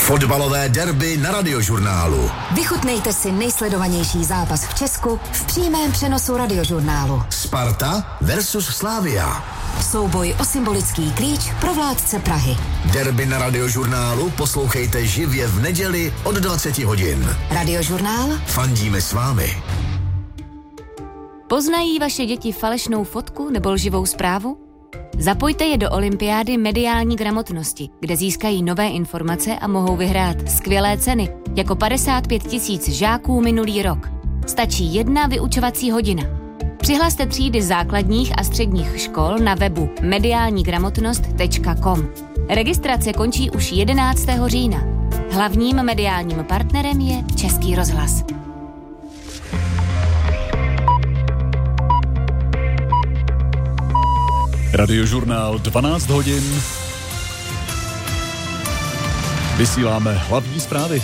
Fotbalové derby na Radiožurnálu. Vychutnejte si nejsledovanější zápas v Česku v přímém přenosu Radiožurnálu. Sparta versus Slavia. Souboj o symbolický klíč pro vládce Prahy. Derby na Radiožurnálu poslouchejte živě v neděli od 20 hodin. Radiožurnál. Fandíme s vámi. Poznají vaše děti falešnou fotku nebo lživou zprávu? Zapojte je do olympiády mediální gramotnosti, kde získají nové informace a mohou vyhrát skvělé ceny, jako 55 000 žáků minulý rok. Stačí 1 vyučovací hodina. Přihlaste třídy základních a středních škol na webu mediálnigramotnost.com. Registrace končí už 11. října. Hlavním mediálním partnerem je Český rozhlas. Radiožurnál 12 hodin. Vysíláme hlavní zprávy.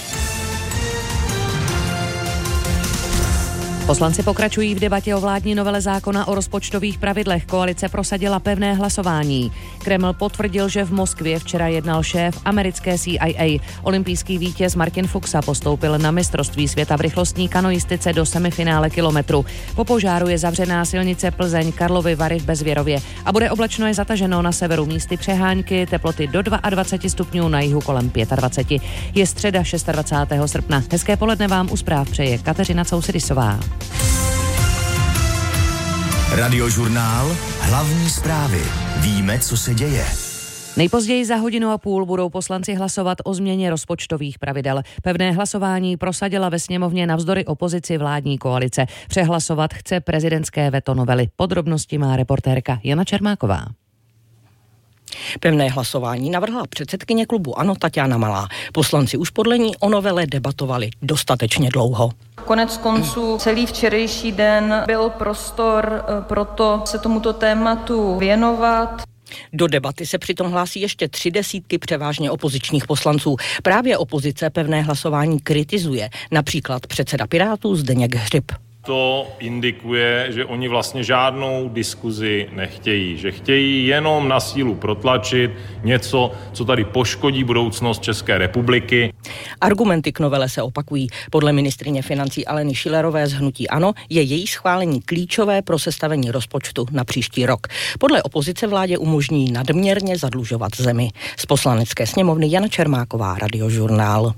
Poslanci pokračují v debatě o vládní novele zákona o rozpočtových pravidlech. Koalice prosadila pevné hlasování. Kreml potvrdil, že v Moskvě včera jednal šéf americké CIA. Olympijský vítěz Martin Fuxa postoupil na mistrovství světa v rychlostní kanoistice do semifinále kilometru. Po požáru je zavřená silnice Plzeň Karlovy Vary v Bezvěrově a bude oblačno i zataženo na severu, místy přehánky, teploty do 22 stupňů, na jihu kolem 25. Je středa 26. srpna. Hezké poledne vám u zpráv přeje Kateřina Cousidisová. Radiožurnál, hlavní zprávy. Víme, co se děje. Nejpozději za 1,5 hodiny budou poslanci hlasovat o změně rozpočtových pravidel. Pevné hlasování prosadila ve sněmovně navzdory opozici vládní koalice. Přehlasovat chce prezidentské veto novely. Podrobnosti má reportérka Jana Čermáková. Pevné hlasování navrhla předsedkyně klubu ANO Taťána Malá. Poslanci už podle ní o novele debatovali dostatečně dlouho. Konec konců celý včerejší den byl prostor pro to se tomuto tématu věnovat. Do debaty se přitom hlásí ještě 30 převážně opozičních poslanců. Právě opozice pevné hlasování kritizuje, například předseda Pirátů Zdeněk Hřib. To indikuje, že oni vlastně žádnou diskuzi nechtějí, že chtějí jenom na sílu protlačit něco, co tady poškodí budoucnost České republiky. Argumenty k novele se opakují. Podle ministryně financí Aleny Schillerové z hnutí ANO je její schválení klíčové pro sestavení rozpočtu na příští rok. Podle opozice vládě umožní nadměrně zadlužovat zemi. Z Poslanecké sněmovny Jana Čermáková, Radiožurnál.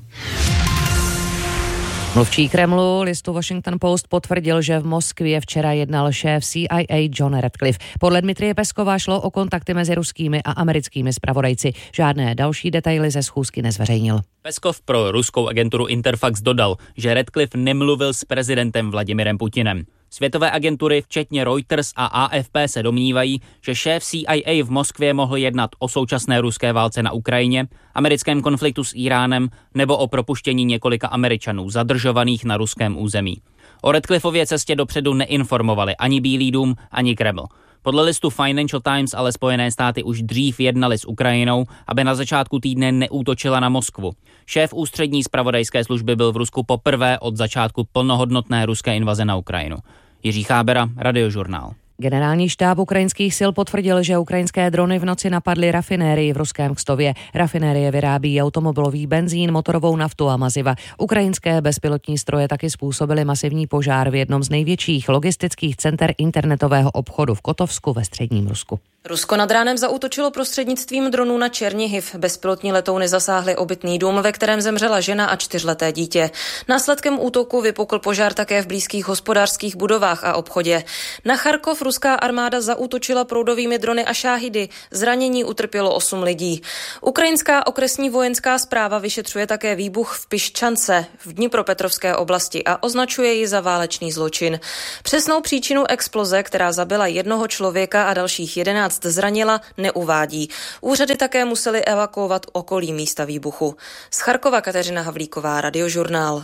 Mluvčí Kremlu listu Washington Post potvrdil, že v Moskvě včera jednal šéf CIA John Ratcliffe. Podle Dmitrije Peskova šlo o kontakty mezi ruskými a americkými zpravodajci. Žádné další detaily ze schůzky nezveřejnil. Peskov pro ruskou agenturu Interfax dodal, že Ratcliffe nemluvil s prezidentem Vladimirem Putinem. Světové agentury, včetně Reuters a AFP, se domnívají, že šéf CIA v Moskvě mohl jednat o současné ruské válce na Ukrajině, americkém konfliktu s Íránem nebo o propuštění několika Američanů zadržovaných na ruském území. O Ratcliffově cestě dopředu neinformovali ani Bílý dům, ani Kreml. Podle listu Financial Times ale Spojené státy už dřív jednali s Ukrajinou, aby na začátku týdne neútočila na Moskvu. Šéf ústřední zpravodajské služby byl v Rusku poprvé od začátku plnohodnotné ruské invaze na Ukrajinu. Jiří Chábera, Radiožurnál. Generální štáb ukrajinských sil potvrdil, že ukrajinské drony v noci napadly rafinérii v ruském Kstově. Rafinérie vyrábí automobilový benzín, motorovou naftu a maziva. Ukrajinské bezpilotní stroje taky způsobily masivní požár v jednom z největších logistických center internetového obchodu v Kotovsku ve středním Rusku. Rusko nad ránem zaútočilo prostřednictvím dronů na Černihiv. Bezpilotní letouny zasáhly obytný dům, ve kterém zemřela žena a 4leté dítě. Následkem útoku vypukl požár také v blízkých hospodářských budovách a obchodě. Na Charkov ruská armáda zaútočila proudovými drony a šáhidy. Zranění utrpělo 8 lidí. Ukrajinská okresní vojenská správa vyšetřuje také výbuch v Piščance v Dnipropetrovské oblasti a označuje ji za válečný zločin. Přesnou příčinu exploze, která zabila jednoho člověka a dalších 11 zranila, neuvádí. Úřady také musely evakuovat okolí místa výbuchu. Z Charkova Kateřina Havlíková, Radiožurnál.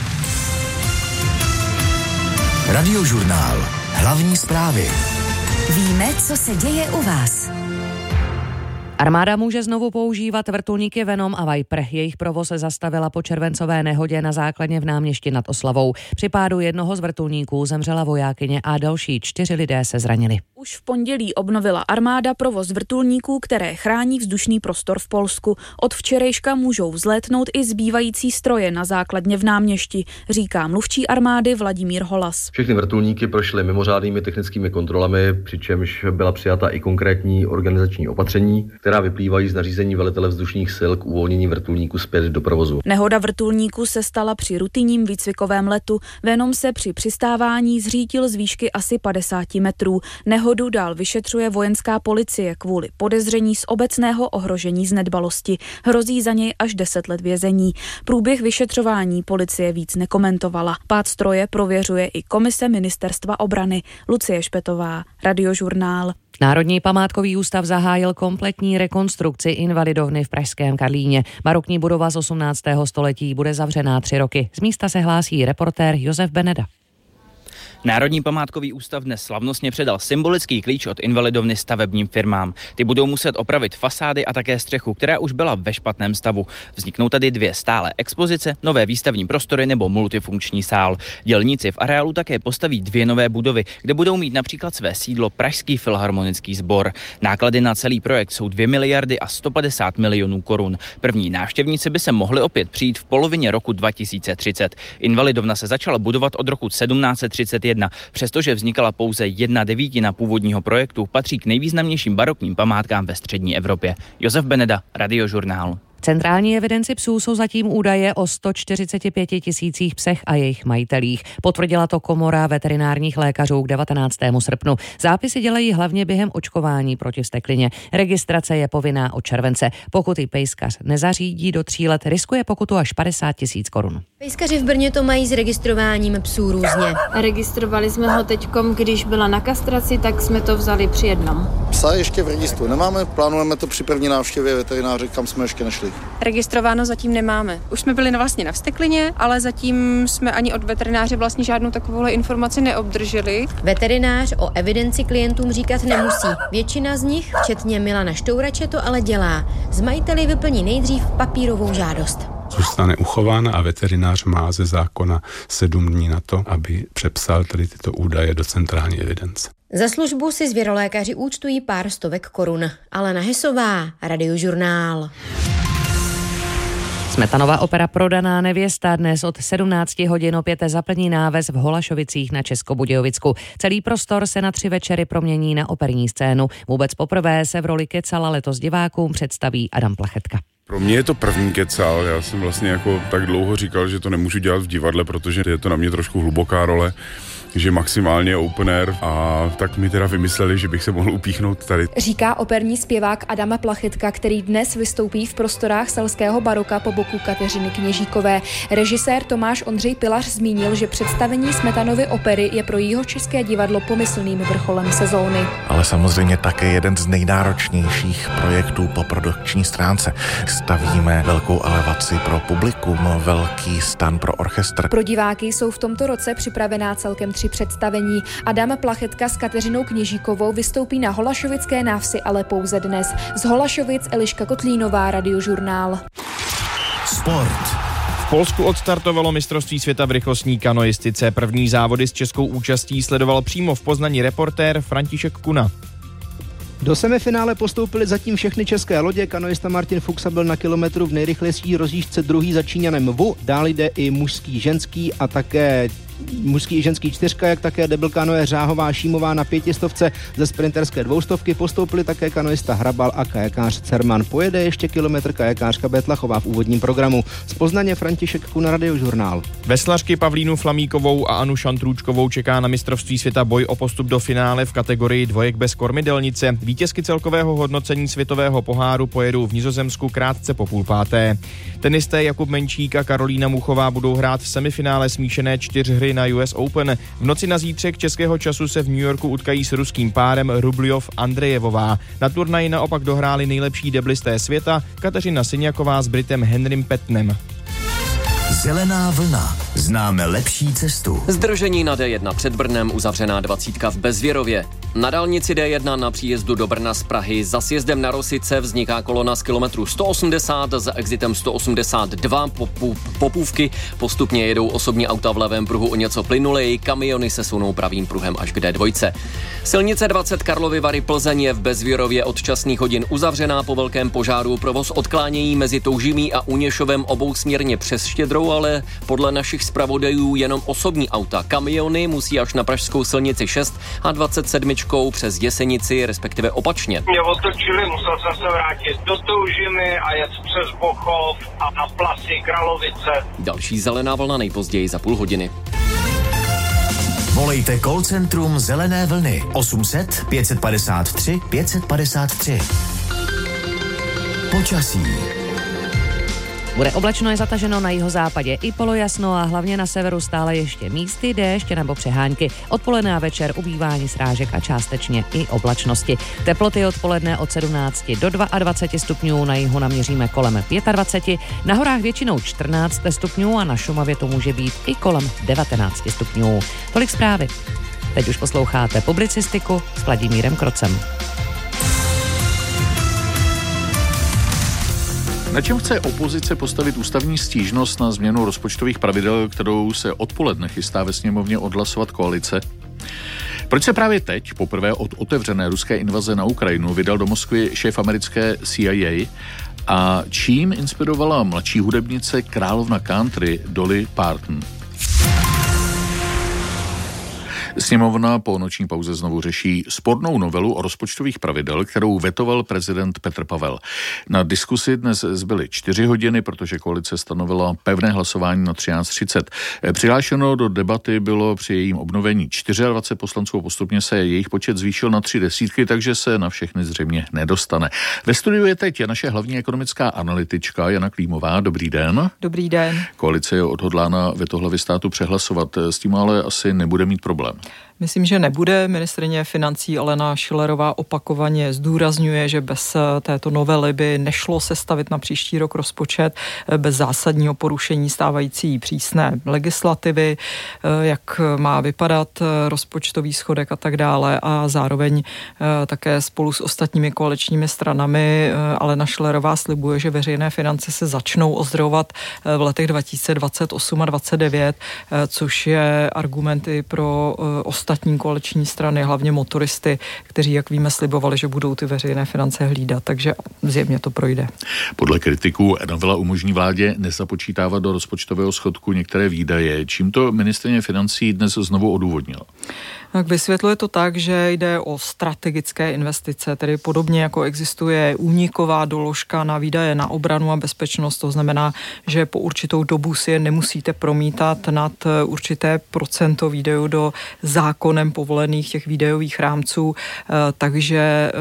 Radiožurnál. Hlavní zprávy. Víme, co se děje u vás. Armáda může znovu používat vrtulníky Venom a Viper. Jejich provoz se zastavila po červencové nehodě na základně v Náměšti nad Oslavou. Při pádu jednoho z vrtulníků zemřela vojákyně a další 4 lidé se zranili. Už v pondělí obnovila armáda provoz vrtulníků, které chrání vzdušný prostor v Polsku. Od včerejška můžou vzlétnout i zbývající stroje na základně v Náměšti, říká mluvčí armády Vladimír Holas. Všechny vrtulníky prošly mimořádnými technickými kontrolami, přičemž byla přijata i konkrétní organizační opatření, která vyplývají z nařízení velitele vzdušných sil k uvolnění vrtulníku zpět do provozu. Nehoda vrtulníku se stala při rutinním výcvikovém letu. Venom se při přistávání zřítil z výšky asi 50 metrů. Nehodu dál vyšetřuje vojenská policie kvůli podezření z obecného ohrožení z nedbalosti. Hrozí za něj až 10 let vězení. Průběh vyšetřování policie víc nekomentovala. Pád stroje prověřuje i komise Ministerstva obrany. Lucie Špetová, Radiožurnál. Národní památkový ústav zahájil kompletní rekonstrukci invalidovny v pražském Karlíně. Barokní budova z 18. století bude zavřená 3 roky. Z místa se hlásí reportér Josef Beneda. Národní památkový ústav dnes slavnostně předal symbolický klíč od invalidovny stavebním firmám. Ty budou muset opravit fasády a také střechu, která už byla ve špatném stavu. Vzniknou tady 2 stálé expozice, nové výstavní prostory nebo multifunkční sál. Dělníci v areálu také postaví 2 nové budovy, kde budou mít například své sídlo Pražský filharmonický sbor. Náklady na celý projekt jsou 2 miliardy a 150 milionů korun. První návštěvníci by se mohli opět přijít v polovině roku 2030. Invalidovna se začala budovat od roku 1731. Přestože vznikala pouze 1/9 původního projektu, patří k nejvýznamnějším barokním památkám ve střední Evropě. Josef Beneda, Radiožurnál. V centrální evidenci psů jsou zatím údaje o 145 000 psech a jejich majitelích. Potvrdila to Komora veterinárních lékařů k 19. srpnu. Zápisy dělají hlavně během očkování proti vzteklině. Registrace je povinná od července. Pokud ji pejskař nezařídí do 3 let, riskuje pokutu až 50 000 korun. Pejskaři v Brně to mají s registrováním psů různě. Registrovali jsme ho teďkom, když byla na kastraci, tak jsme to vzali při jednom. Psa ještě v registru nemáme, plánujeme to při první návštěvě veterináře, kam jsme ještě nešli. Registrováno zatím nemáme. Už jsme byli vlastně na vzteklině, ale zatím jsme ani od veterináře vlastně žádnou takovou informaci neobdrželi. Veterinář o evidenci klientům říkat nemusí. Většina z nich, včetně Milana Štourače, to ale dělá. Z majiteli vyplní nejdřív papírovou žádost. Zůstane uchována a veterinář má ze zákona 7 dní na to, aby přepsal tady tyto údaje do centrální evidence. Za službu si zvěrolékaři účtují pár stovek korun. Alena Hesová, Radiožurnál. Smetanova opera Prodaná nevěsta dnes od 17 hodin opět zaplní náves v Holašovicích na Českobudějovicku. Celý prostor se na 3 večery promění na operní scénu. Vůbec poprvé se v roli Kecala letos divákům představí Adam Plachetka. Pro mě je to první kecal, já jsem vlastně jako tak dlouho říkal, že to nemůžu dělat v divadle, protože je to na mě trošku hluboká role, že maximálně open air, a tak mi teda vymysleli, že bych se mohl upíchnout tady. Říká operní zpěvák Adam Plachetka, který dnes vystoupí v prostorách selského baroka po boku Kateřiny Kněžíkové. Režisér Tomáš Ondřej Pilař zmínil, že představení Smetanovy opery je pro Jihočeské divadlo pomyslným vrcholem sezóny. Ale samozřejmě také jeden z nejnáročnějších projektů po produkční stránce. Stavíme velkou elevaci pro publikum, velký stan pro orchestr. Pro diváky jsou v tomto roce připravená celkem 3 představení. Adam Plachetka s Kateřinou Kněžíkovou vystoupí na Holašovické návsi, ale pouze dnes. Z Holašovic Eliška Kotlínová, Radiožurnál. Sport. V Polsku odstartovalo mistrovství světa v rychlostní kanoistice. První závody s českou účastí sledoval přímo v Poznani reportér František Kuna. Do semifinále postoupily zatím všechny české lodě. Kanoista Martin Fuchsa byl na kilometru v nejrychlejší rozjížďce druhý za Číňanem Wu. Dál jde i mužský, ženský a také mužský i ženský 4, jak také debil kanoe Řáhová Šímová na 500 ze sprinterské 200. Postoupili také kanoista Hrabal a kajakář Cerman. Pojede ještě kilometr kajakářka Betlachová v úvodním programu. Z Poznaně František Kuna, Radiožurnál. Veslařky Pavlínu Flamíkovou a Anu Šantrůčkovou čeká na mistrovství světa boj o postup do finále v kategorii dvojek bez kormidelnice. Vítězky celkového hodnocení světového poháru pojedou v Nizozemsku krátce po 4:30. Tenisté Jakub Menčík a Karolína Muchová budou hrát v semifinále smíšené 4 na US Open. V noci na zítřek českého času se v New Yorku utkají s ruským párem Rubljov-Andrejevová. Na turnaji naopak dohráli nejlepší deblisté světa Kateřina Syňaková s Britem Henrym Petnem. Zelená vlna. Známe lepší cestu. Zdržení na D1 před Brnem, uzavřená 20 v Bezvěrově. Na dálnici D1 na příjezdu do Brna z Prahy za sjezdem na Rosice vzniká kolona z kilometru 180, za exitem 182 Popůvky. Postupně jedou osobní auta v levém pruhu o něco plynuleji, kamiony se sunou pravým pruhem až k D2. Silnice 20 Karlovy Vary Plzeň je v Bezvěrově od časných hodin uzavřená po velkém požáru. Provoz odklánějí mezi Toužimí a Uněšovem obousměrně přes Štědrou, ale podle našich zpravodajů jenom osobní auta. Kamiony musí až na pražskou silnici 6 a 27 přes Jesenici, respektive opačně. Mě otočili, musel jsem se vrátit do Toužimy a jet přes Bochov a na Plasy Kralovice. Další zelená vlna nejpozději za půl hodiny. Volejte call centrum Zelené vlny 800 553 553. Počasí. Bude oblačno, je zataženo na jihozápadě i polojasno a hlavně na severu stále ještě místy déšť nebo přehánky. Odpoledne a večer ubývání srážek a částečně i oblačnosti. Teploty odpoledne od 17 do 22 stupňů, na jihu naměříme kolem 25, na horách většinou 14 stupňů a na Šumavě to může být i kolem 19 stupňů. Tolik zprávy. Teď už posloucháte publicistiku s Vladimírem Krocem. Na čem chce opozice postavit ústavní stížnost na změnu rozpočtových pravidel, kterou se odpoledne chystá ve sněmovně odhlasovat koalice? Proč se právě teď, poprvé od otevřené ruské invaze na Ukrajinu, vydal do Moskvy šéf americké CIA a čím inspirovala mladší hudebnice královna country Dolly Parton? Sněmovna po noční pauze znovu řeší spornou novelu o rozpočtových pravidel, kterou vetoval prezident Petr Pavel. Na diskusi dnes zbyly 4 hodiny, protože koalice stanovila pevné hlasování na 13:30. Přihlášeno do debaty bylo při jejím obnovení 24 poslanců a postupně se jejich počet zvýšil na 3 desítky, takže se na všechny zřejmě nedostane. Ve studiu je teď naše hlavní ekonomická analytička Jana Klímová. Dobrý den. Dobrý den. Koalice je odhodlána veto hlavy státu přehlasovat, s tím ale asi nebude mít problém. Myslím, že nebude. Ministryně financí Alena Schillerová opakovaně zdůrazňuje, že bez této novely by nešlo sestavit na příští rok rozpočet bez zásadního porušení stávající přísné legislativy, jak má vypadat rozpočtový schodek a tak dále, a zároveň také spolu s ostatními koaličními stranami Alena Schillerová slibuje, že veřejné finance se začnou ozdravovat v letech 2028 a 2029, což je argumenty pro ostatní koaliční strany, hlavně motoristy, kteří, jak víme, slibovali, že budou ty veřejné finance hlídat, takže zjevně to projde. Podle kritiků novela umožní vládě nezapočítávat do rozpočtového schodku některé výdaje. Čím to ministryně financí dnes znovu odůvodnila? Tak vysvětluje to tak, že jde o strategické investice, tedy podobně jako existuje úniková doložka na výdaje na obranu a bezpečnost. To znamená, že po určitou dobu si je nemusíte promítat nad určité procento výdajů do zákonem povolených těch výdajových rámců, takže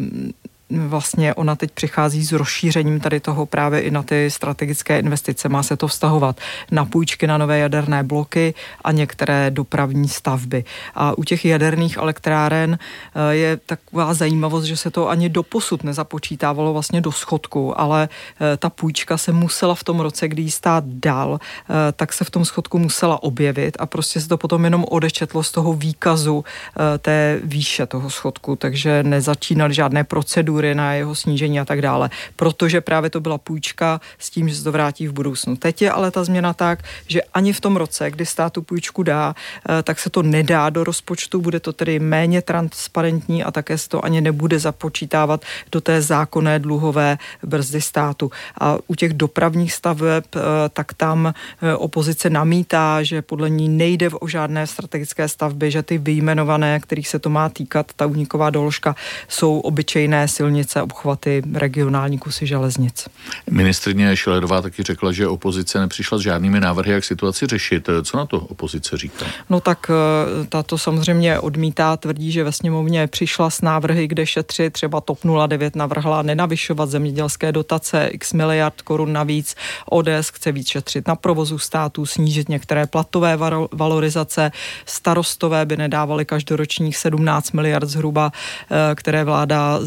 vlastně ona teď přichází s rozšířením tady toho právě i na ty strategické investice. Má se to vztahovat na půjčky na nové jaderné bloky a některé dopravní stavby. A u těch jaderných elektráren je taková zajímavost, že se to ani doposud nezapočítávalo vlastně do schodku, ale ta půjčka se musela v tom roce, kdy ji stát dal, tak se v tom schodku musela objevit a prostě se to potom jenom odečetlo z toho výkazu té výše toho schodku, takže nezačínaly žádné procedury na jeho snížení a tak dále, protože právě to byla půjčka s tím, že se to vrátí v budoucnu. Teď je ale ta změna tak, že ani v tom roce, kdy stát tu půjčku dá, tak se to nedá do rozpočtu, bude to tedy méně transparentní a také se to ani nebude započítávat do té zákonné dluhové brzdy státu. A u těch dopravních staveb, tak tam opozice namítá, že podle ní nejde o žádné strategické stavby, že ty vyjmenované, kterých se to má týkat, ta úniková doložka, jsou obyčejné silnice, obchvaty, regionální kusy železnic. Ministryně Schillerová taky řekla, že opozice nepřišla s žádnými návrhy, jak situaci řešit. Co na to opozice říká? No tak tato samozřejmě odmítá, tvrdí, že ve sněmovně přišla s návrhy, kde šetřit, třeba TOP 09 navrhla nenavyšovat zemědělské dotace, x miliard korun navíc, ODS chce víc šetřit na provozu státu, snížit některé platové valorizace, starostové by nedávali každoročních 17 miliard zhruba, které vláda začala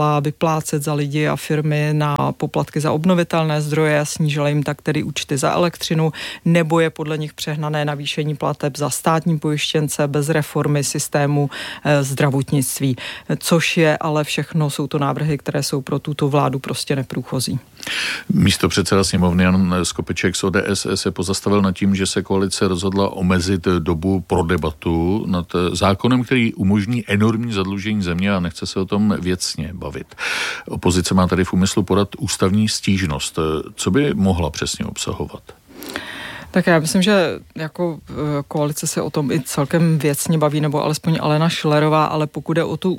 přestala vyplácet za lidi a firmy na poplatky za obnovitelné zdroje a snížila jim tak tedy účty za elektřinu, nebo je podle nich přehnané navýšení plateb za státní pojištěnce bez reformy systému zdravotnictví. Což je ale všechno, jsou to návrhy, které jsou pro tuto vládu prostě neprůchozí. Místopředseda sněmovny Jan Skopeček z ODS se pozastavil nad tím, že se koalice rozhodla omezit dobu pro debatu nad zákonem, který umožní enormní zadlužení země a nechce se o tom věcně bavit. Opozice má tady v úmyslu podat ústavní stížnost. Co by mohla přesně obsahovat? Tak já myslím, že jako koalice se o tom i celkem věcně baví, nebo alespoň Alena Schillerová, ale pokud je o tu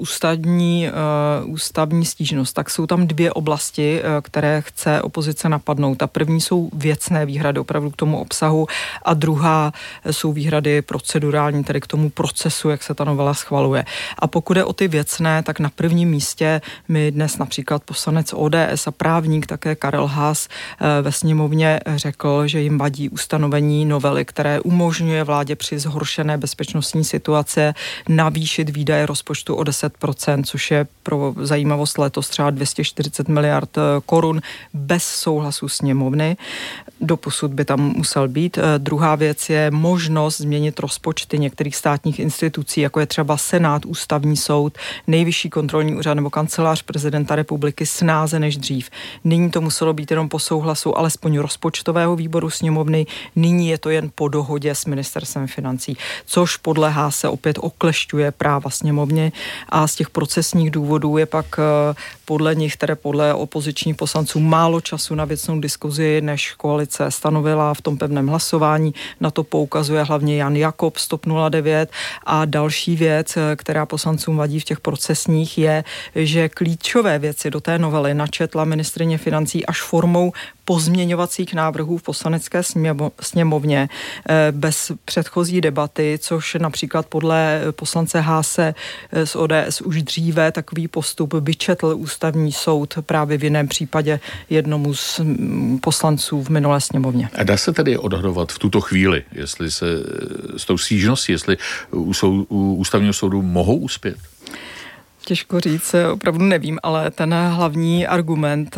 ústavní stížnost, tak jsou tam dvě oblasti, které chce opozice napadnout. Ta první jsou věcné výhrady opravdu k tomu obsahu a druhá jsou výhrady procedurální, tedy k tomu procesu, jak se ta novela schvaluje. A pokud je o ty věcné, tak na prvním místě mi dnes například poslanec ODS a právník také Karel Haas ve sněmovně řekl, že jim vadí ustanovení novely, které umožňuje vládě při zhoršené bezpečnostní situace navýšit výdaje rozpočtu o 10%, což je pro zajímavost letos třeba 240 miliard korun bez souhlasu sněmovny. Doposud by tam musel být. Druhá věc je možnost změnit rozpočty některých státních institucí, jako je třeba Senát, Ústavní soud, Nejvyšší kontrolní úřad nebo Kancelář prezidenta republiky snáze než dřív. Nyní to muselo být jenom po souhlasu alespoň rozpočtového výboru sněmovny, nyní je to jen po dohodě s ministerstvem financí, což podléhá se opět oklešťuje práva sněmovny a z těch procesních důvodů je pak podle nich, tedy podle opozičních poslanců, málo času na věcnou diskuzi, než koalice stanovila v tom pevném hlasování. Na to poukazuje hlavně Jan Jakob z TOP 09 a další věc, která poslancům vadí v těch procesních, je, že klíčové věci do té novely načetla ministryně financí až formou pozměňovacích návrhů v poslanecké sněmovně bez předchozí debaty, což například podle poslance Haase z ODS už dříve takový postup vyčetl ústavní soud právě v jiném případě jednomu z poslanců v minulé sněmovně. A dá se tedy odhadovat v tuto chvíli, jestli se s tou stížností, jestli u ústavního soudu mohou uspět? Těžko říct, opravdu nevím, ale ten hlavní argument,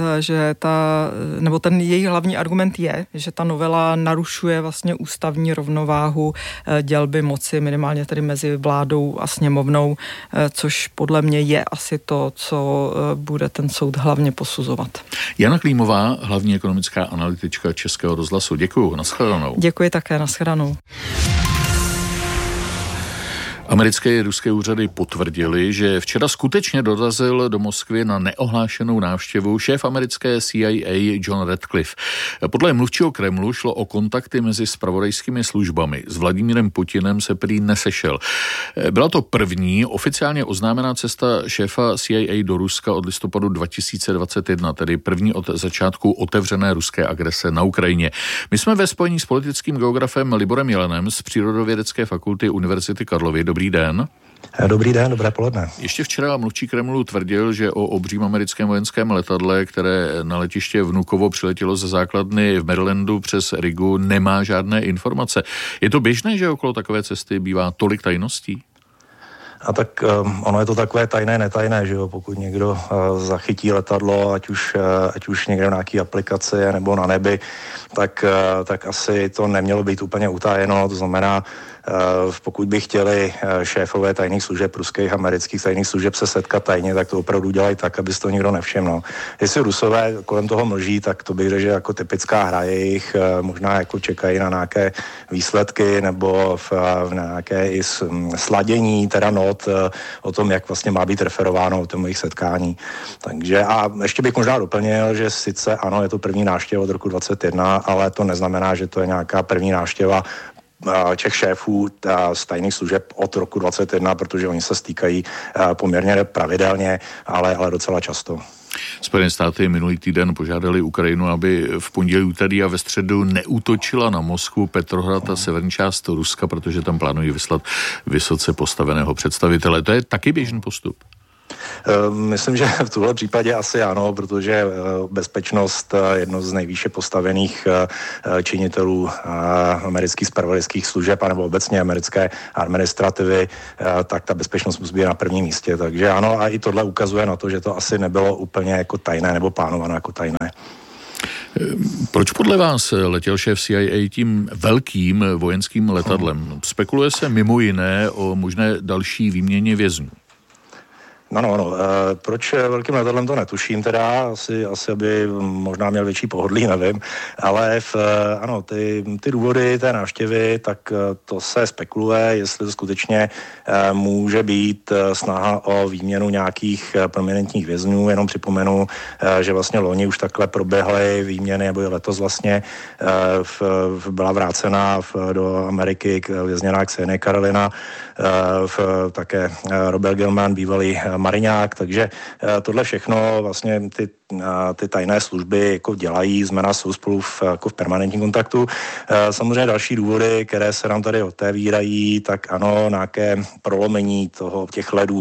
ten její hlavní argument je, že ta novela narušuje vlastně ústavní rovnováhu dělby moci, minimálně tedy mezi vládou a sněmovnou, což podle mě je asi to, co bude ten soud hlavně posuzovat. Jana Klímová, hlavní ekonomická analytička Českého rozhlasu. Děkuju, nashledanou. Děkuji také, nashledanou. Americké i ruské úřady potvrdili, že včera skutečně dorazil do Moskvy na neohlášenou návštěvu šéf americké CIA John Ratcliffe. Podle mluvčího Kremlu šlo o kontakty mezi zpravodajskými službami. S Vladimírem Putinem se prý nesešel. Byla to první oficiálně oznámená cesta šéfa CIA do Ruska od listopadu 2021, tedy první od začátku otevřené ruské agrese na Ukrajině. My jsme ve spojení s politickým geografem Liborem Jelenem z Přírodovědecké fakulty Univerzity Karlovy. Dobrý den. Dobrý den, dobré poledne. Ještě včera mluvčí Kremlu tvrdil, že o obřím americkém vojenském letadle, které na letiště Vnukovo přiletělo ze základny v Marylandu přes Rigu, nemá žádné informace. Je to běžné, že okolo takové cesty bývá tolik tajností? A tak ono je to takové tajné, netajné, že jo, pokud někdo zachytí letadlo, ať už někde v nějaké aplikaci nebo na nebi, tak asi to nemělo být úplně utajeno, to znamená, pokud by chtěli šéfové tajných služeb, ruských, amerických tajných služeb se setkat tajně, tak to opravdu dělají tak, aby si to nikdo nevšiml. Jestli Rusové kolem toho mlží, tak to bych řekl, že jako typická hra jejich, možná jako čekají na nějaké výsledky nebo v nějaké i sladění, teda not o tom, jak vlastně má být referováno o tom jejich setkání. Takže a ještě bych možná doplnil, že sice ano, je to první návštěva od roku 2021, ale to neznamená, že to je nějaká první návštěva těch šéfů z tajných služeb od roku 2021, protože oni se stýkají poměrně pravidelně, ale docela často. Spojené státy minulý týden požádali Ukrajinu, aby v pondělí, úterý a ve středu neútočila na Moskvu, Petrohrad a severní část Ruska, protože tam plánují vyslat vysoce postaveného představitele. To je taky běžný postup. Myslím, že v tuhle případě asi ano, protože bezpečnost jedno z nejvýše postavených činitelů amerických zpravodajských služeb anebo obecně americké administrativy, tak ta bezpečnost musí být na prvním místě. Takže ano, a i tohle ukazuje na to, že to asi nebylo úplně jako tajné nebo plánované jako tajné. Proč podle vás letěl šéf CIA tím velkým vojenským letadlem? Spekuluje se mimo jiné o možné další výměně vězňů. No. Proč velkým letadlem to netuším teda, asi aby možná měl větší pohodlí, nevím, ale ano, ty důvody té návštěvy, tak to se spekuluje, jestli to skutečně může být snaha o výměnu nějakých prominentních vězňů, jenom připomenu, že vlastně loni už takhle proběhly výměny, nebo letos vlastně byla vrácena do Ameriky vězněná Ksenie Karelina, také Robert Gilman, bývalý mariňák, takže tohle všechno vlastně ty tajné služby jako dělají, znamená jsou spolu v permanentním kontaktu. Samozřejmě další důvody, které se nám tady otevírají, tak ano, nějaké prolomení těch ledů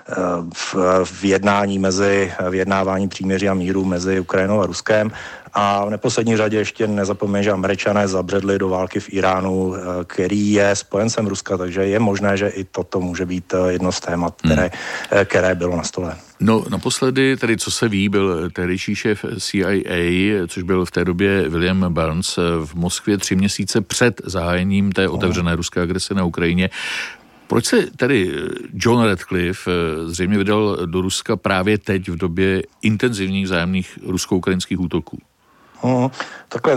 v vyjednávání příměří a míru mezi Ukrajinou a Ruskem. A v neposlední řadě ještě nezapomeň, že Američané zabředli do války v Iránu, který je spojencem Ruska, takže je možné, že i toto může být jedno z témat, které bylo na stole. No, naposledy, tedy co se ví, byl tehdejší šéf CIA, což byl v té době William Burns, v Moskvě 3 měsíce před zahájením té otevřené ruské agrese na Ukrajině. Proč se tedy John Ratcliffe zřejmě vydal do Ruska právě teď v době intenzivních vzájemných rusko-ukrajinských útoků? Takhle,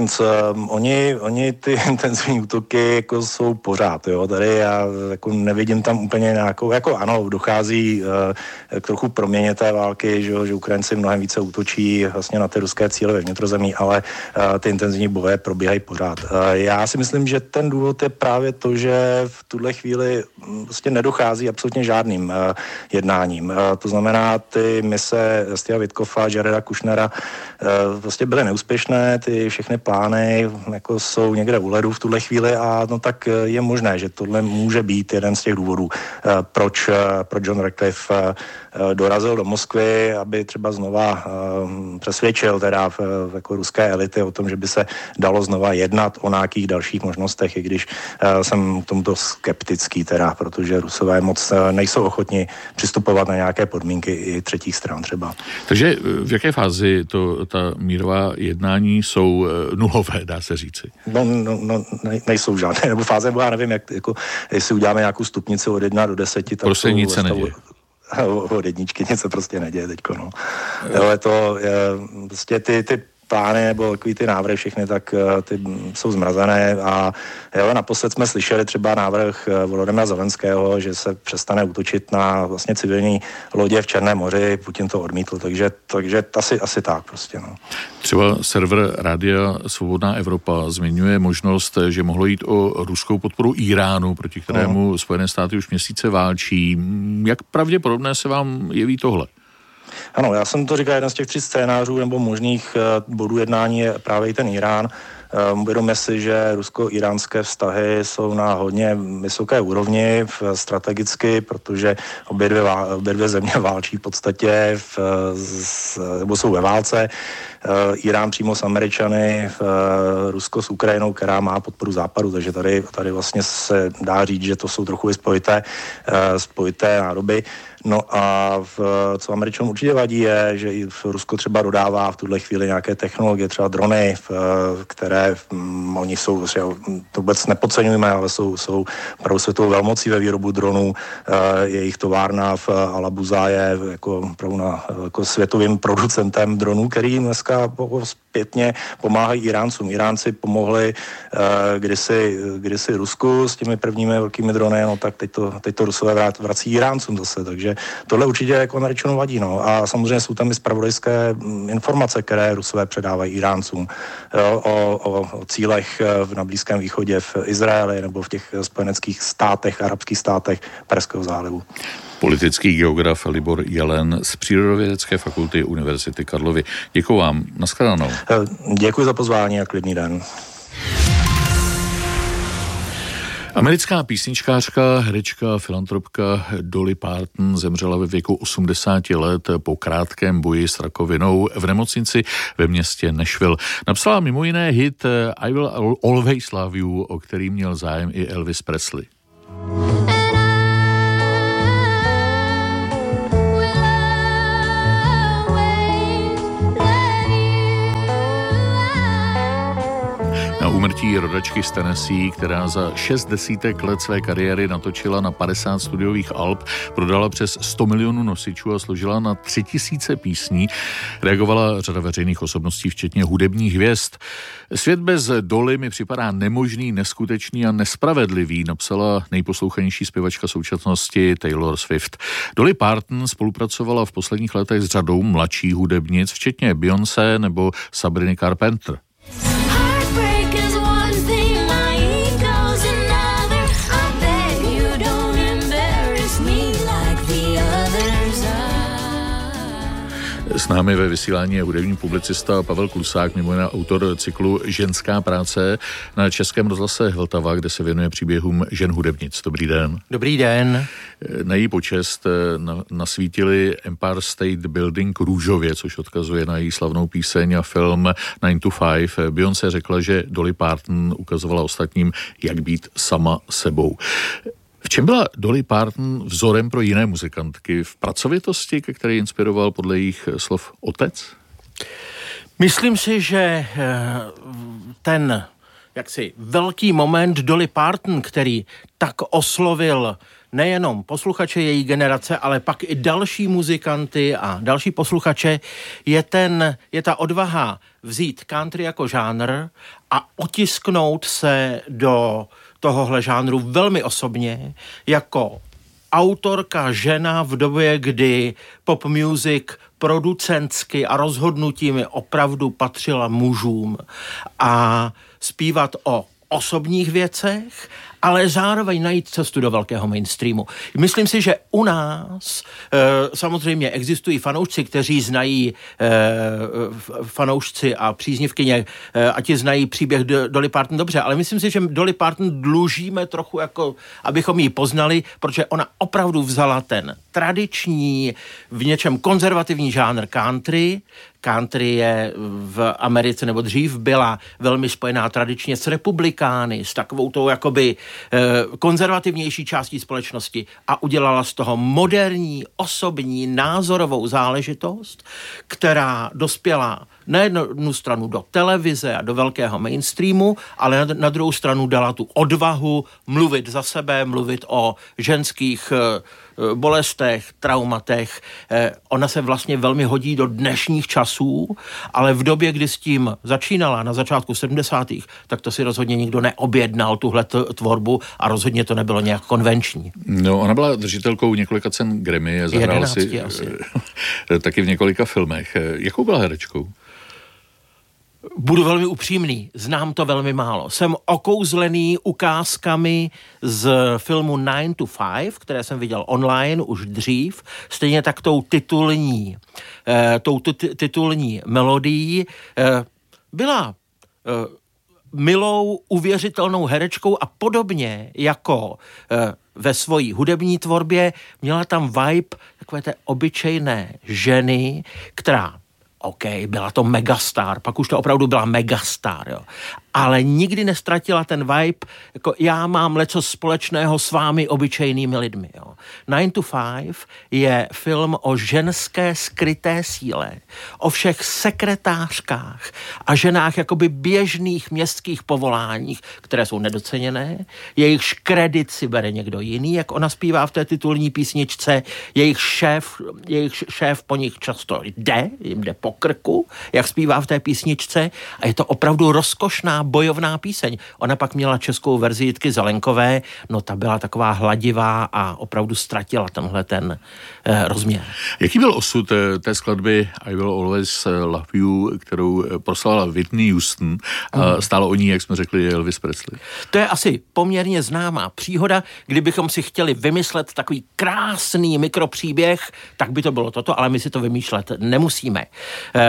oni ty intenzivní útoky jako jsou pořád, jo, tady já jako nevidím tam úplně nějakou, jako ano, dochází k trochu proměně té války, že Ukrajinci mnohem více útočí vlastně na ty ruské cíle ve vnitrozemí, ale ty intenzivní boje probíhají pořád. Já si myslím, že ten důvod je právě to, že v tuhle chvíli vlastně nedochází absolutně žádným jednáním. To znamená, ty mise Steva Witkoffa, Jareda Kushnera vlastně byly neúspěšné, ty všechny plány jako jsou někde u ledu v tuhle chvíli a no tak je možné, že tohle může být jeden z těch důvodů, proč John Ratcliffe dorazil do Moskvy, aby třeba znova přesvědčil teda jako ruské elity o tom, že by se dalo znova jednat o nějakých dalších možnostech, i když jsem k tomuto skeptický teda, protože Rusové moc nejsou ochotni přistupovat na nějaké podmínky i třetích stran třeba. Takže v jaké fázi ta mírová jednání jsou nulové, dá se říci? Nejsou žádné, nebo fáze, já nevím, jestli uděláme nějakou stupnici od 1 do 10, tak prostě nic se neděje. Od jedničky nic se prostě neděje teďko, no. Ale to prostě ty plány nebo takový ty návrhy všechny, tak ty jsou zmrazené a naposled jsme slyšeli třeba návrh Volodymyra Zelenského, že se přestane útočit na vlastně civilní lodě v Černém moři, Putin to odmítl, takže asi tak prostě, no. Třeba server Rádia Svobodná Evropa zmiňuje možnost, že mohlo jít o ruskou podporu Iránu, proti kterému Spojené státy už měsíce válčí. Jak pravděpodobné se vám jeví tohle? Ano, já jsem to říkal, jeden z těch 3 scénářů nebo možných bodů jednání je právě i ten Irán. Uvědomme si, že rusko-iránské vztahy jsou na hodně vysoké úrovni strategicky, protože obě dvě země válčí v podstatě nebo jsou ve válce. Irán přímo s Američany, Rusko s Ukrajinou, která má podporu západu, takže tady vlastně se dá říct, že to jsou trochu spojité nádoby. No a co Američanům určitě vadí je, že i Rusko třeba dodává v tuhle chvíli nějaké technologie, třeba drony, které oni jsou, to vůbec nepodceňujeme, ale jsou opravdu světovou velmocí ve výrobu dronů. Jejich továrna v Alabuza je jako světovým producentem dronů, který dneska zpětně pomáhají Iráncům. Iránci pomohli kdysi Rusku s těmi prvními velkými drony, no tak teď to Rusové vrací Iráncům zase, takže tohle určitě jako Američanům vadí, no. A samozřejmě jsou tam i zpravodajské informace, které Rusové předávají Iráncům o cílech na Blízkém východě, v Izraeli nebo v těch spojeneckých státech, arabských státech Perského zálivu. Politický geograf Libor Jelen z Přírodovědecké fakulty Univerzity Karlovy. Děkuji vám. Nashledanou. Děkuji za pozvání a klidný den. Americká písničkářka, herečka, filantropka Dolly Parton zemřela ve věku 80 let po krátkém boji s rakovinou v nemocnici ve městě Nashville. Napsala mimo jiné hit I Will Always Love You, o který měl zájem i Elvis Presley. Na úmrtí rodačky z Tennessee, která za 6 desítek let své kariéry natočila na 50 studiových alb, prodala přes 100 milionů nosičů a složila na 3000 písní, reagovala řada veřejných osobností, včetně hudebních hvězd. Svět bez Dolly mi připadá nemožný, neskutečný a nespravedlivý, napsala nejposlouchanější zpěvačka současnosti Taylor Swift. Dolly Parton spolupracovala v posledních letech s řadou mladších hudebnic, včetně Beyoncé nebo Sabriny Carpenter. S námi ve vysílání je hudební publicista Pavel Klusák, mimo jiné autor cyklu Ženská práce na Českém rozhlase Vltava, kde se věnuje příběhům žen hudebnic. Dobrý den. Dobrý den. Na její počest nasvítili Empire State Building růžově, což odkazuje na její slavnou píseň a film 9 to 5. Beyoncé řekla, že Dolly Parton ukazovala ostatním, jak být sama sebou. V čem byla Dolly Parton vzorem pro jiné muzikantky? V pracovitosti, ke které inspiroval podle jejich slov otec? Myslím si, že ten jaksi velký moment Dolly Parton, který tak oslovil nejenom posluchače její generace, ale pak i další muzikanty a další posluchače, je ta odvaha vzít country jako žánr a otisknout se do tohohle žánru velmi osobně, jako autorka žena v době, kdy pop music producentsky a rozhodnutími opravdu patřila mužům, a zpívat o osobních věcech, ale zároveň najít cestu do velkého mainstreamu. Myslím si, že u nás samozřejmě existují fanoušci, kteří znají fanoušci a příznivkyně, a ti znají příběh Dolly Parton dobře, ale myslím si, že Dolly Parton dlužíme trochu, jako abychom ji poznali, protože ona opravdu vzala ten tradiční, v něčem konzervativní žánr country. Country je v Americe, nebo dřív byla velmi spojená tradičně s republikány, s takovou tou jakoby konzervativnější částí společnosti, a udělala z toho moderní, osobní, názorovou záležitost, která dospěla na jednu stranu do televize a do velkého mainstreamu, ale na druhou stranu dala tu odvahu mluvit za sebe, mluvit o ženských bolestech, traumatech. Ona se vlastně velmi hodí do dnešních časů, ale v době, kdy s tím začínala na začátku 70. tak to si rozhodně nikdo neobjednal, tuhle tvorbu, a rozhodně to nebylo nějak konvenční. No, ona byla držitelkou několika cen Grammy, zahrála si taky v několika filmech. Jakou byla herečkou? Budu velmi upřímný, znám to velmi málo. Jsem okouzlený ukázkami z filmu 9 to 5, které jsem viděl online už dřív, stejně tak tou titulní melodií. Byla milou, uvěřitelnou herečkou a podobně jako ve svojí hudební tvorbě měla tam vibe takové té obyčejné ženy, která byla to megastar, pak už to opravdu byla megastar, jo. Ale nikdy nestratila ten vibe, jako já mám leco společného s vámi obyčejnými lidmi, jo. 9 to 5 je film o ženské skryté síle, o všech sekretářkách a ženách jakoby běžných městských povoláních, které jsou nedoceněné, jejichž kredit si bere někdo jiný, jak ona zpívá v té titulní písničce, jejich šéf po nich často jim jde po krku, jak zpívá v té písničce, a je to opravdu rozkošná bojovná píseň. Ona pak měla českou verzi Jitky Zelenkové, no ta byla taková hladivá a opravdu ztratila tenhle ten rozměr. Jaký byl osud té skladby I Will Always Love You, kterou proslala Whitney Houston a stálo o ní, jak jsme řekli, Elvis Presley? To je asi poměrně známá příhoda. Kdybychom si chtěli vymyslet takový krásný mikropříběh, tak by to bylo toto, ale my si to vymýšlet nemusíme.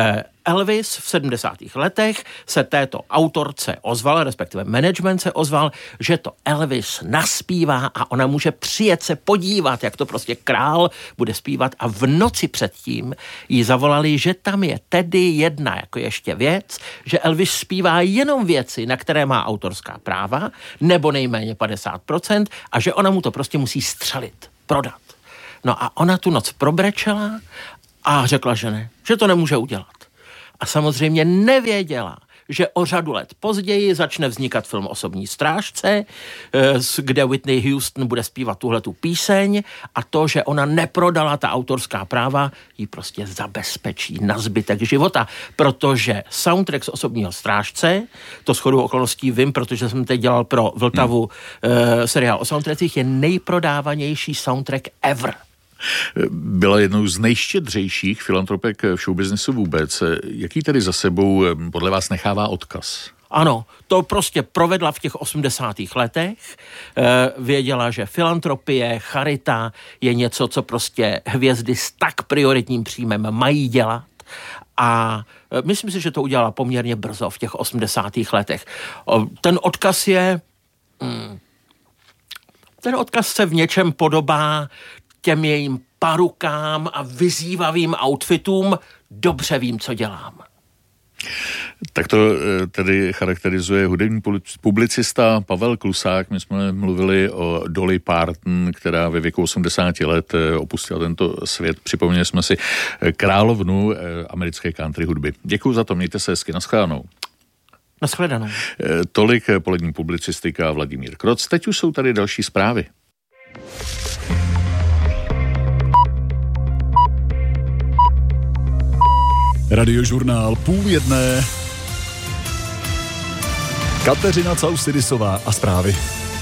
Elvis v 70. letech se této autorce ozval, respektive management se ozval, že to Elvis naspívá a ona může přijet se podívat, jak to prostě král bude zpívat, a v noci předtím jí zavolali, že tam je tedy jedna jako ještě věc, že Elvis zpívá jenom věci, na které má autorská práva, nebo nejméně 50%, a že ona mu to prostě musí střelit, prodat. No a ona tu noc probrečela a řekla, že ne, že to nemůže udělat. A samozřejmě nevěděla, že o řadu let později začne vznikat film Osobní strážce, kde Whitney Houston bude zpívat tuhletu píseň, a to, že ona neprodala ta autorská práva, ji prostě zabezpečí na zbytek života, protože soundtrack z Osobního strážce, to shodou okolností vím, protože jsem teď dělal pro Vltavu seriál o soundtrackích, je nejprodávanější soundtrack ever. Byla jednou z nejštědřejších filantropek v showbiznesu vůbec. Jaký tedy za sebou podle vás nechává odkaz? Ano, to prostě provedla v těch 80. letech. Věděla, že filantropie, charita je něco, co prostě hvězdy s tak prioritním příjmem mají dělat. A myslím si, že to udělala poměrně brzo v těch 80. letech. Ten odkaz je... Ten odkaz se v něčem podobá těm jejím parukám a vyzývavým outfitům. Dobře vím, co dělám. Tak to tedy charakterizuje hudební publicista Pavel Klusák. My jsme mluvili o Dolly Parton, která ve věku 80 let opustila tento svět. Připomněli jsme si královnu americké country hudby. Děkuji za to, mějte se hezky, naschledanou. Naschledanou. Tolik polední publicistika Vladimír Kroc. Teď už jsou tady další zprávy. Radiožurnál 12:30. Kateřina Caussidisová a zprávy.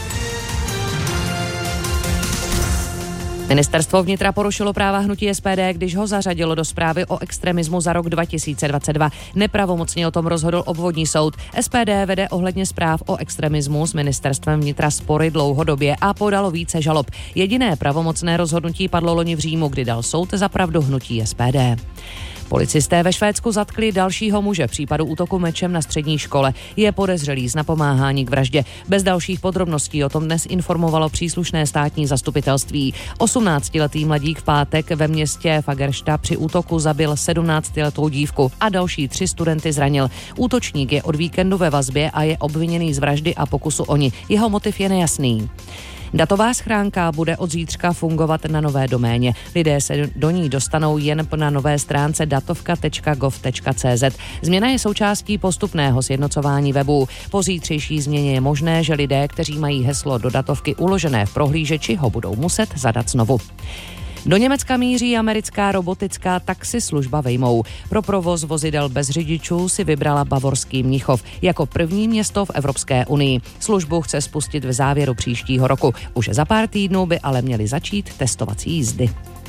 Ministerstvo vnitra porušilo práva hnutí SPD, když ho zařadilo do zprávy o extremismu za rok 2022. Nepravomocně o tom rozhodl obvodní soud. SPD vede ohledně zpráv o extremismu s ministerstvem vnitra spory dlouhodobě a podalo více žalob. Jediné pravomocné rozhodnutí padlo loni v říjnu, kdy dal soud za pravdu hnutí SPD. Policisté ve Švédsku zatkli dalšího muže v případu útoku mečem na střední škole. Je podezřelý z napomáhání k vraždě. Bez dalších podrobností o tom dnes informovalo příslušné státní zastupitelství. 18-letý mladík v pátek ve městě Fagersta při útoku zabil 17letou dívku a další 3 studenty zranil. Útočník je od víkendu ve vazbě a je obviněný z vraždy a pokusu o ni. Jeho motiv je nejasný. Datová schránka bude od zítřka fungovat na nové doméně. Lidé se do ní dostanou jen na nové stránce datovka.gov.cz. Změna je součástí postupného sjednocování webů. Po zítřejší změně je možné, že lidé, kteří mají heslo do datovky uložené v prohlížeči, ho budou muset zadat znovu. Do Německa míří americká robotická taxislužba Waymo. Pro provoz vozidel bez řidičů si vybrala bavorský Mnichov jako první město v Evropské unii. Službu chce spustit v závěru příštího roku. Už za pár týdnů by ale měly začít testovací jízdy.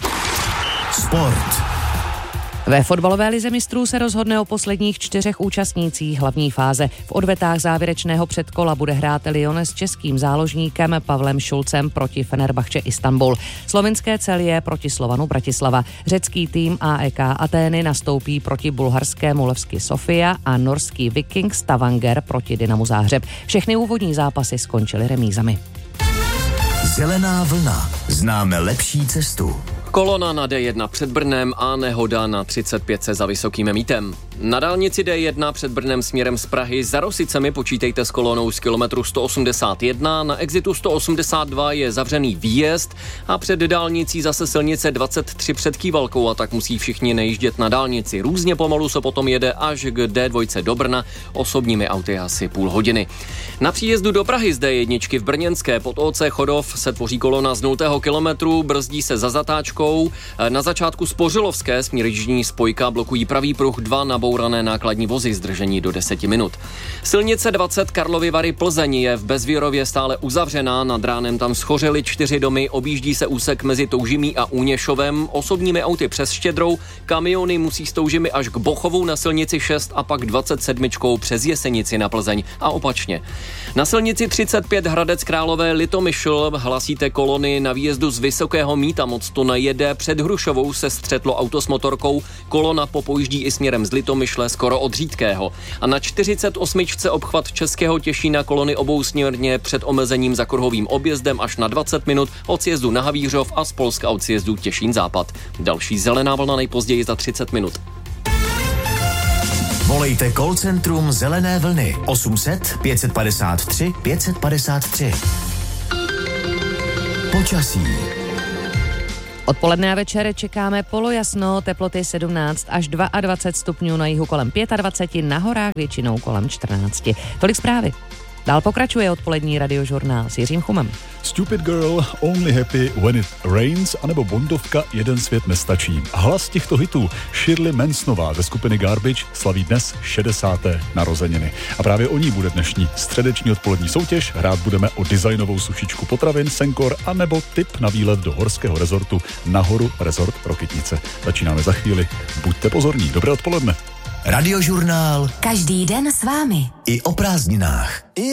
Sport. Ve fotbalové lize mistrů se rozhodne o posledních 4 účastnících hlavní fáze. V odvetách závěrečného předkola bude hrát Lyon s českým záložníkem Pavlem Šulcem proti Fenerbahce Istanbul. Slovinské Celje proti Slovanu Bratislava. Řecký tým AEK Atény nastoupí proti bulharskému Levski Sofia a norský Viking Stavanger proti Dynamu Záhřeb. Všechny úvodní zápasy skončily remízami. Zelená vlna. Známe lepší cestu. Kolona na D1 před Brnem a nehoda na 35 za Vysokým Mítem. Na dálnici D1 před Brnem směrem z Prahy za Rosicemi počítejte s kolonou z kilometru 181, na exitu 182 je zavřený výjezd a před dálnicí zase silnice 23 před Kývalkou, a tak musí všichni nejíždět na dálnici. Různě pomalu se potom jede až k D2 do Brna, osobními auty asi půl hodiny. Na příjezdu do Prahy z D1 v Brněnské pod OC Chodov se tvoří kolona z 0. kilometru, brzdí se za zatáčkou. Na začátku Spořilovské směr jižní spojka blokují pravý pruh 2 nabourané nákladní vozy, zdržení do 10 minut. Silnice 20 Karlovy Vary Plzeň je v Bezvírově stále uzavřená, nad ránem tam schořely 4 domy, objíždí se úsek mezi Toužimí a Úněšovem, osobními auty přes Štědrou, kamiony musí s Toužimi až k Bochovu na silnici 6 a pak 27 přes Jesenici na Plzeň a opačně. Na silnici 35 Hradec Králové Litomyšl hlasíte kolony na výjezdu z Vysokého Míta, moc to na D před Hrušovou se střetlo auto s motorkou, kolona popojíždí i směrem z Litomyšle skoro od Řídkého. A na 48. obchvat Českého Těšína kolony obousměrně před omezením za kruhovým objezdem až na 20 minut od sjezdu na Havířov a z Polska od sjezdu Těšín-Západ. Další zelená vlna nejpozději za 30 minut. Volejte call centrum Zelené vlny 800 553 553. Počasí. Odpoledne a večer čekáme polojasno, teploty 17 až 22 stupňů, na jihu kolem 25, na horách většinou kolem 14. Tolik zprávy. Dál pokračuje odpolední radiožurnál s Jiřím Chumem. Stupid Girl, Only Happy When It Rains anebo Bondovka Jeden svět nestačí. Hlas těchto hitů Shirley Mansonová ze skupiny Garbage slaví dnes 60. narozeniny. A právě o ní bude dnešní středeční odpolední soutěž. Hrát budeme o designovou sušičku potravin Senkor anebo tip na výlet do horského rezortu Nahoru Resort Rokytnice. Začínáme za chvíli. Buďte pozorní. Dobré odpoledne. Radiožurnál. Každý den s vámi. I o prázdninách.